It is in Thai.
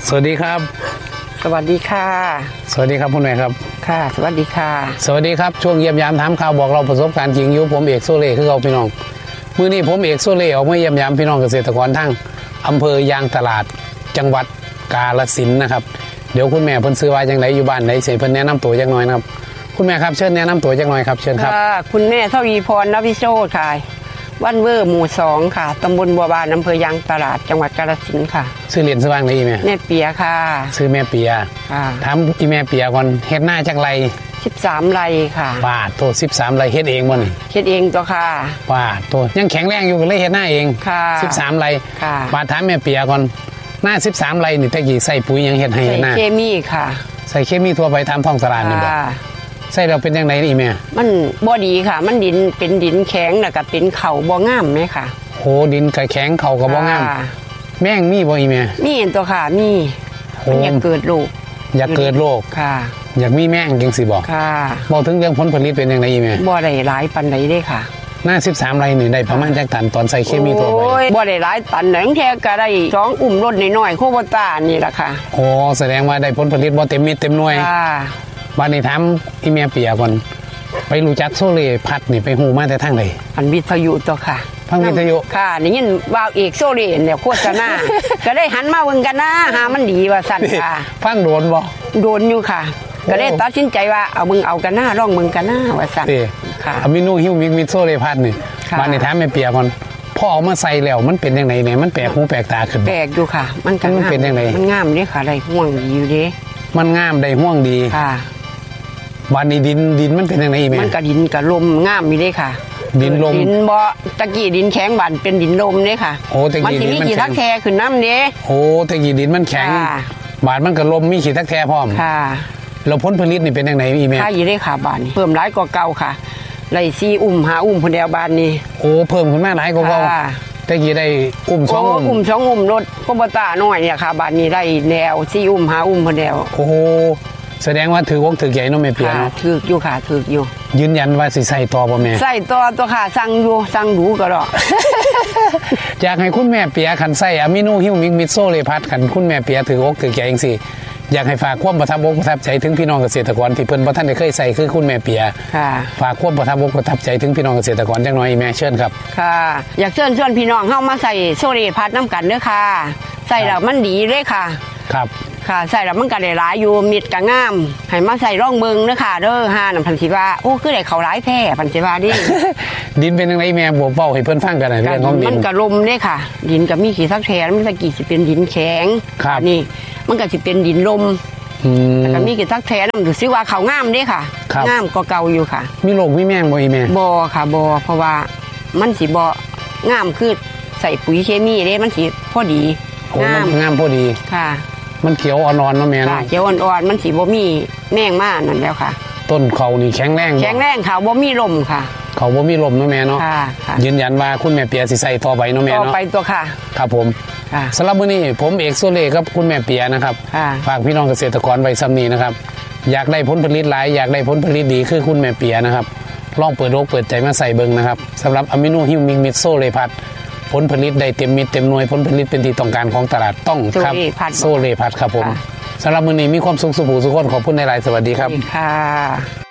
สวัสดีครับสวัสดีค่ะสวัสดีครับคุณแม่ครับค่ะสวัสดีค่ะสวัสดีครับช่วงเยี่ยมยามถามข่าวบอกเราประสบการณ์จริงอยู่ผมเอกโซเล่คือเราพี่น้องมื้อนี้ผมเอกโซเล่ออกมาเยี่ยมยามพี่น้องเกษตรกรทั้งอำเภอยางตลาดจังหวัดกาฬสินธุ์นะครับเดี๋ยวคุณแม่เพิ่นซื้อว่าจังไดอยู่บ้านไหนเสเพิ่นแนะนำตัวจักหน่อยนะครับคุณแม่ครับเชิญแนะนำตัวจักหน่อยครับเชิญครับคุณแม่ทวีพรนภิโชติค่ะวันเวอร์หมู่2ค่ะตำบลบัวบานอำเภอยางตลาดจังหวัดกาฬสินธุ์ค่ะชื่อเรียนชื่อว่างไหนอีแม่แม่เปียค่ะชื่อแม่เปียค่ะถามอีแม่เปียก่อนเฮ็ดหน้าจักไร 13 ไร่ค่ะป้าโต13ไร่เฮ็ดเองบ่นี่เฮ็ดเองตัวค่ะป้าโตยังแข็งแรงอยู่ก็เลยเฮ็ดหน้าเองค่ะ 13ไร่ค่ะป้าถามแม่เปียก่อนหน้า13ไร่นี่ตะกี้ใส่ปุ๋ยยังเฮ็ดให้หน้าใส่เคมีค่ะใส่เคมีทั่วไปตามท้องตลาดนี่บ่ใส่เราเป็นจังไดนี่แม่มันบ่ดีค่ะมันดินเป็นดินแข็งแล้วก็เป็นเข่าบ่งามไหมค่ะโหดินก็แข็งเข่าก็บ่งามแม่งมีบ่อีแม่มีตัวค่ะมีมันอยากเกิดโรคอยากเกิดโรคค่ะอยากมีแม่งจังสิบ่ค่ะบอกถึงเรื่องผลผลิตเป็นจังไดอีแม่บ่ได้หลายปานใดเด้ค่ะหน้า13ไร่นี่ได้ประมาณจักตันตอนใส่เคมีทั่วไปบ่ได้หลายตันหนังแท้ก็ได้2อุ้มรถน้อยๆโคโบต้านี่ล่ะค่ะโอ้แสดงว่าได้ผลผลิตบ่เต็มเม็ดเต็มหน่วยค่ะบัดนี้ถามอีแม่เปียก่อนไปรู้จักโซเล่พัดนี่ไปฮู้มาแต่ทางใดอันวิทยุตัวค่ะฟังวิทยุค่ะได้ยินว่าเอกโซเล่เนี่ยโฆษณาก็ได้หันมาเบิ่งกันนะหามันดีว่าซั่นค่ะฟังโดนบ่โดนอยู่ค่ะก็ได้ตัดสินใจว่าเอามึงเอากันหน้าลองมึงกันหน้าว่าซั่นค่ะอะมิโนฮิวมิกโซเล่พัดนี่บัดนี้ถามแม่เปียก่อนพอเอามาใส่แล้วมันเป็นจังไดเนี่ยมันแปลกหูแปลกตาขึ้นแปลกอยู่ค่ะมันเป็นจังไดมันงามเด้ค่ะได้ห่วงดีอยู่เด้มันงามได้ห่วงดีค่ะวันนี้ดินมันเป็นยังไงแม่มันกับดินกับลมงามมีเลยค่ะดินลมดินบ่ตะกี้ดินแข็งบานเป็นดินลมเนี่ยค่ะโอ้ตะกี้ดินมันขี้ทักแท้ขึ้นน้ำเด้โอ้ตะกี้ดินมันแข็งบานมันกับลมมีขี้ทักแท้พร้อมค่ะเราพ้นผลิตนี่เป็นยังไงอีแม่ค่าอยู่ได้ค่ะบานเพิ่มหลายกว่าเก่าค่ะไล่4 อุ้ม5 อุ้มคนเดียวบานนี้โอ้เพิ่มขึ้นมาหลายกว่าเก่าตะกี้ได้อุ้ม2 อุ้ม2 อุ้มรถโคบต้าน้อยเนี่ยค่ะบานนี้ได้แนว4 อุ้ม5 อุ้มคนเดียวโอ้แสดงว่าถือวกถือใหญ่เนาะแม่เปียเนาะถืออยู่ค่ะถืออยู่ยืนยันว่าสิใส่ต่อบ่แม่ใส่ต่อตัวค่ะสั่งอยู่สั่งดูก็ดอกอยากให้คุณแม่เปียขันใส่อะมิโนฮิวมิกโซเลพัดขันคุณแม่เปียถือวกถือใหญ่จังซี่อยากให้ฝากความประทับอกประทับใจถึงพี่น้องเกษตรกรที่เพิ่นบ่ทันได้เคยใส่คือคุณแม่เปียค่ะฝากความประทับอกประทับใจถึงพี่น้องเกษตรกรจังหน่อยแม่เชิญครับค่ะอยากเชิญพี่น้องเฮามาใส่โซเลพัดน้ำกันเด้อค่ะใส่แล้วมันดีเลยค่ะครับค่ะใส่แล้วมันก็ได้หลายอยู่มิดก็งามให้มาใส่ร่องเบิงเด้อค่ะเด้อห่าพันธิว่าโอ้คือได้เขาหลายแท้พันธิว่าดิดินเป็นจังไดแม่บ่เว้าให้เพิ่นฟังกันหน่อยเรื่องของดินมันก็ลมเด้ค่ะดินก็มีขี้ทักแท้มันตะกี้สิเป็นดินแข็งนี่มันก็สิเป็นดินลมแล้วก็มีขี้ทักแท้นำดูซิว่าเขางามเด้ค่ะงามก็เก่าอยู่ค่ะมีโรคมีแมงบ่อีแม่บ่ค่ะบ่เพราะว่ามันสิบ่งามคือใส่ปุ๋ยเคมีเด้มันสิพอดีงามพอดีค่ะมันเขียวอ่อนๆเนาะแม่เนาะเขียวอ่อนๆมันสิบ่มีแมงมานั่นแล้วค่ะต้นเขานี่แข็งแรงค่ะบ่มีลมค่ะเขาบ่มีลมเนาะแม่เนาะยืนยันว่าคุณแม่เปียสิใส่ต่อไปเนาะแม่เนาะต่อไปตัวค่ะครับผมสำหรับมื้อนี้ผมเอกโซเล่กับคุณแม่เปียนะครับฝากพี่น้องเกษตรกรไว้ซ้ำนี้นะครับอยากได้ผลผลิตหลายอยากได้ผลผลิตดีคือคุณแม่เปียนะครับลองเปิดโลกเปิดใจมาใส่เบิ่งนะครับสำหรับอะมิโนฮิวมิกโซเล่พัดผลผลิตได้เต็มมิดเต็มหน่วยผลผลิตเป็นที่ต้องการของตลาดต้องครับโซเล่พัดครับผมสำหรับมื้อนี้มีความสุขสุขสุขคนขอบคุณในหลายสวัสดีครับค่ะ